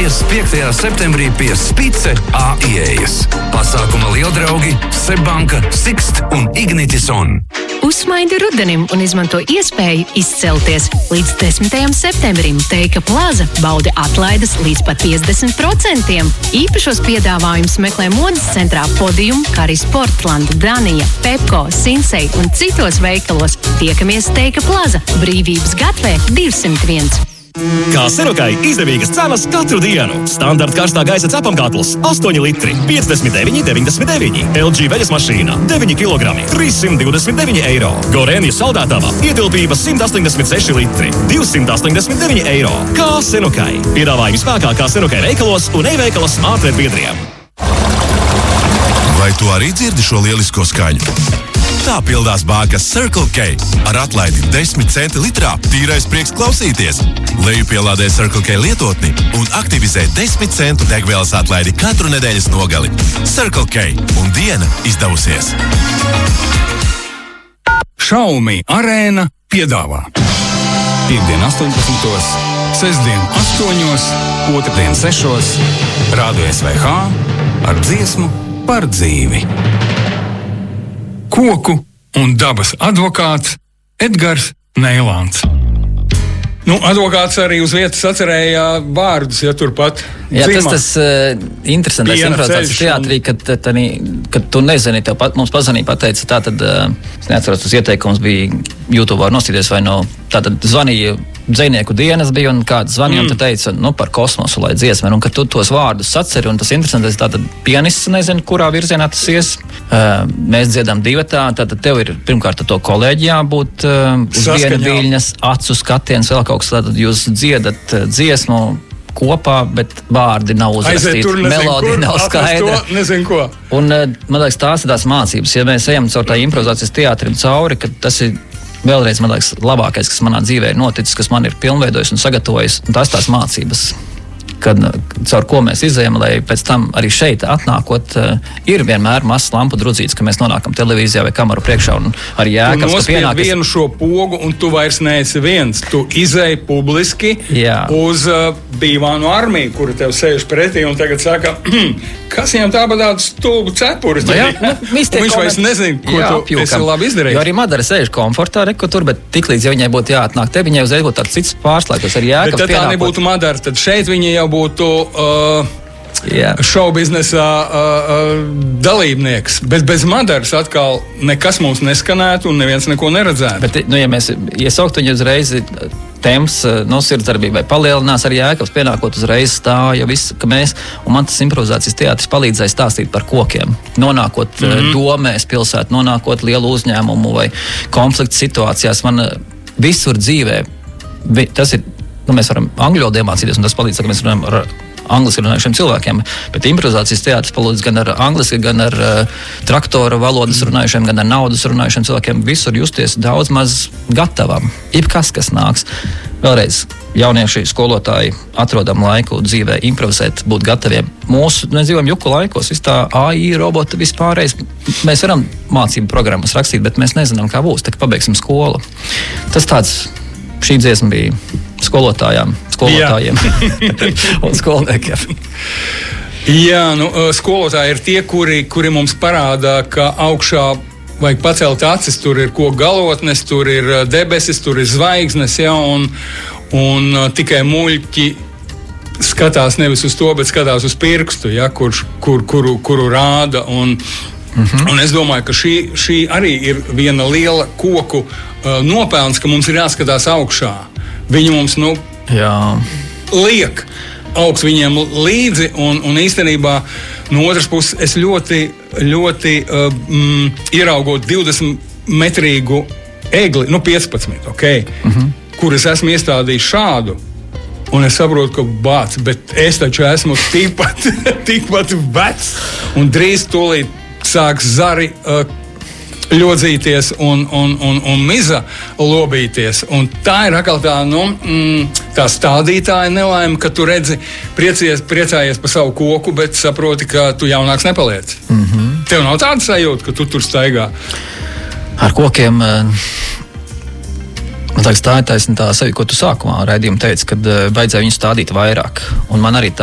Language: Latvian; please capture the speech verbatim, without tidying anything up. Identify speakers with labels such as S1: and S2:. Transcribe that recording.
S1: Mājas piektajā septembrī pie Spice A ieejas. Pasākuma lieldraugi Seibanka, Sixt un Ignitison.
S2: Uzsmaidi rudenim un izmanto iespēju izcelties. Līdz desmitajam septembrim Teika Plaza bauda atlaides līdz pat piecdesmit procentiem. Īpašos piedāvājumus meklē modes centrā Podium, kā arī Sportland, Danija, Pepko, Sinsei un citos veikalos. Tiekamies Teika Plaza, Brīvības gatvē divsimt viens.
S3: Kā Serokai izdevīgas cenas katru dienu. Standarta karstā gaisa cepamkatls astoņi litri, piecdesmit deviņi deviņdesmit deviņi. L G veļas mašīna deviņi kilogrami, trīssimt divdesmit deviņi eiro. Gorenija saldētava ietilpība simt astoņdesmit seši litri, divsimt astoņdesmit deviņi eiro. Kā Serokai. Piedāvājumi spēkā kā Serokai veikalos un e-veikala smartweb biedriem.
S4: Vai tu arī dzirdi šo lielisko skaņu? Tā pildās bākas Circle K. Ar atlaidi desmit centi litrā tīrais prieks klausīties. Lejupielādē Circle K lietotni un aktivizē desmit centu degvielas atlaidi katru nedēļas nogali. Circle K un diena izdevusies.
S5: Xiaomi Arēna piedāvā Piektdien astoņpadsmitos, sestdien astoņos, otrdien sešos, Rādio S V H ar dziesmu par dzīvi. Koku un dabas advokāts Edgars Neilāns. Nu, advokāts arī uz vietas atcerēja vārdus, ja turpat
S6: Jā, tas tas uh, interesantais improvisācijas teātrī, kad, tad, kad tu nezini, tev pat, mums pazvanīja, pateica, tā tad, uh, es neatceros, tas ieteikums bija YouTube var nostīties vai no, tā tad zvanīja dzejnieku dienas bija un kāds zvanīja mm. un te teica, nu, par kosmosu, lai dziesmē, un kad tu tos vārdus saceri, un tas interesantais, tātad pianists, nezinu, kurā virzienā tas ies, uh, mēs dziedam divatā, tātad tev ir pirmkārt to kolēģi jābūt uh, uz viena viļņas, acu skatiens, vēl kaut kas, tātad jūs dziedat uh, dziesmu kopā, bet vārdi nav uzrakstīti, melodija nav skaidra.
S5: To, nezinu ko.
S6: Un, man liekas, tās ir tās mācības. Ja mēs ejam caur tā improvizācijas teātrim cauri, kad tas ir vēlreiz, man liekas, labākais, kas manā dzīvē ir noticis, kas man ir pilnveidojis un sagatavojis, un tās tās mācības, kad, caur ko mēs izējam, lai pēc tam arī šeit atnākot, ir vienmēr mazs lampu drudzīts, ka mēs nonākam televīzijā vai kameru priekšā un arī Jēkabs, ka
S5: nospied
S6: pienākas...
S5: vienu šo pogu un tu vairs neesi viens. Tu izēji publiski
S6: Jā.
S5: uz uh, dīvānu armiju, kura tev sēž pretī un tagad saka, kas viņam tā pa tādu stulbu cepuri?
S6: Nu, jā, nu,
S5: viņš vairs nezin, ko
S6: jā,
S5: tu
S6: apjūkam.
S5: esi labi izdarījis.
S6: Jo arī Madara sēž komfortā, reko tur, bet tiklīdz, ja viņai būtu jāatnāk te, viņai uzreiz būtu tāds cits pārslēgums ar Jēkabs.
S5: Bet tad tā nebūtu Madara, tad šeit viņa jau būtu uh, šovbiznesa uh, uh, dalībnieks. Bet bez Madaras atkal nekas mums neskanētu un neviens neko neredzētu.
S6: Bet, nu, ja mēs iesauktu viņu uzreiz temps, no sirdsdarbībai palielinās arī Jēkabs pienākot uzreiz stāja, viss, ka mēs, un man tas improvizācijas teātris palīdzēja stāstīt par kokiem. Nonākot mm-hmm. domēs pilsētu, nonākot lielu uzņēmumu vai konfliktu situācijās, man visur dzīvē, tas ir, nu, mēs varam angļu valodu iemācīties, un tas palīdz, ka mēs runājam ar angliski runājušiem cilvēkiem, bet improvizācijas teātris palīdz gan ar angliski, gan ar uh, traktora valodas runājušiem, gan ar naudas runājušiem cilvēkiem. Visur justies daudz maz gatavam. Jebkas, kas nāks. Vēlreiz, jaunieši, skolotāji, atrodam laiku dzīvē improvizēt, būt gataviem. Mūsu, mēs dzīvojam juku laikos, viss tā A I, robota, vispārējais. Mēs varam mācību programmas rakstīt, bet mēs nezinām, kā būs, tā kā pabeigsim skolu. Tas tāds, šī dziesma bija skolotājām, skolotājiem un skolniekiem.
S5: Jā, nu, skolotāji ir tie, kuri, kuri mums parāda, ka augšā vajag pacelt acis, tur ir koku galotnes, tur ir debesis, tur ir zvaigznes, ja, un, un tikai muļķi skatās nevis uz to, bet skatās uz pirkstu, ja, kur, kur, kuru, kuru rāda. Un, mm-hmm. un es domāju, ka šī, šī arī ir viena liela koku uh, nopelns, ka mums ir jāskatās augšā. Viņi mums, nu,
S6: Jā.
S5: liek augsts viņiem līdzi, un, un īstenībā no otras puses es ļoti, ļoti uh, mm, ieraugot divdesmit metrīgu egli, nu piecpadsmit, ok, mm-hmm. kur es esmu iestādījis šādu, un es saprotu, ka bāc, bet es taču esmu tikpat, tikpat vecs, un drīz tūlīt sāks zari uh, ļodzīties un, un, un, un miza lobīties. Un tā ir atkal tā, nu, mm, tā stādītāja nelaime, ka tu redzi, priecies, priecājies par savu koku, bet saproti, ka tu jaunāks nepaliec. Mm-hmm. Tev nav tāda sajūta, ka tu tur staigā?
S6: Ar kokiem, man liekas, tā ir taisna tā sajūta, ko tu sākumā raidījumā teici, kad vajadzēja viņu stādīt vairāk. Un man arī tā